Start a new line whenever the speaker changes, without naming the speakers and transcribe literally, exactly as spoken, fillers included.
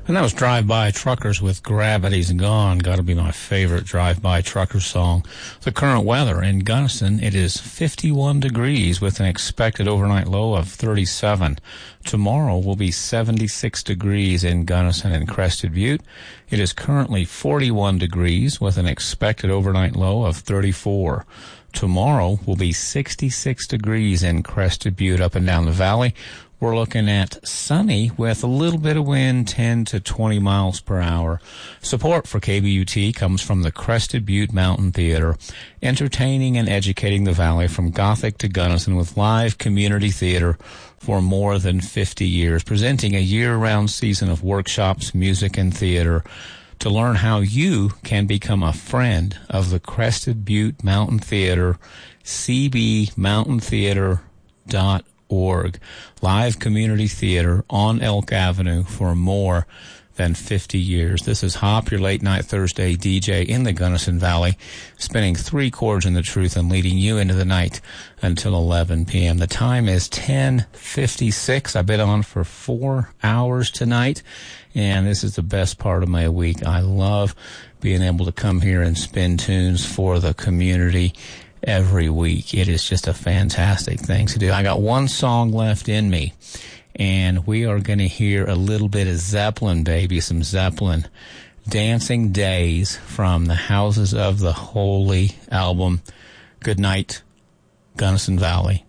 And that was Drive-By Truckers with Gravity's Gone. Got to be my favorite Drive-By Truckers song. The current weather in Gunnison, it is fifty-one degrees with an expected overnight low of thirty-seven. Tomorrow will be seventy-six degrees in Gunnison and Crested Butte. It is currently forty-one degrees with an expected overnight low of thirty-four. Tomorrow will be sixty-six degrees in Crested Butte up and down the valley. We're looking at sunny with a little bit of wind, ten to twenty miles per hour. Support for K B U T comes from the Crested Butte Mountain Theater, entertaining and educating the valley from Gothic to Gunnison with live community theater for more than fifty years, presenting a year-round season of workshops, music, and theater. To learn how you can become a friend of the Crested Butte Mountain Theater, c b mountain theater dot org. Live community theater on Elk Avenue for more than fifty years. This is Hop, your late night Thursday D J in the Gunnison Valley, spinning three chords in the truth and leading you into the night until eleven p.m. The time is ten fifty-six. I've been on for four hours tonight, and this is the best part of my week. I love being able to come here and spin tunes for the community every week. It is just a fantastic thing to do. I got one song left in me, and we are going to hear a little bit of Zeppelin, baby, some Zeppelin. Dancing Days from the Houses of the Holy album. Good night, Gunnison Valley.